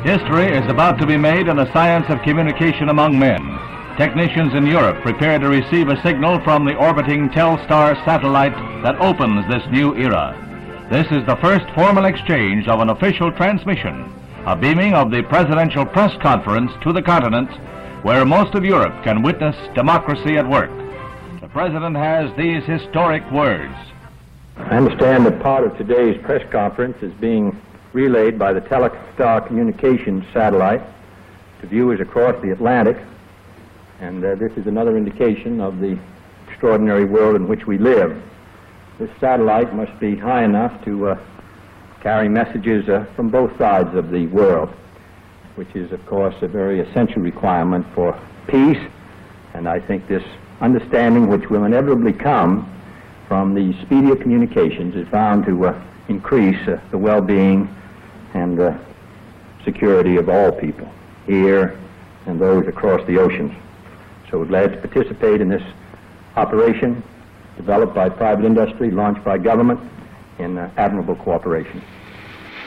History is about to be made in the science of communication among men. Technicians in Europe prepare to receive a signal from the orbiting Telstar satellite that opens this new era. This is the first formal exchange of an official transmission, a beaming of the presidential press conference to the continent, where most of Europe can witness democracy at work. The President has these historic words. I understand that part of today's press conference is being relayed by the Telstar communications satellite to viewers across the Atlantic, and this is another indication of the extraordinary world in which we live. This satellite must be high enough to carry messages from both sides of the world, which is, of course, a very essential requirement for peace, and I think this understanding, which will inevitably come from the speedier communications, is bound to increase the well-being and security of all people here and those across the oceans. So we're glad to participate in this operation developed by private industry, launched by government in admirable cooperation.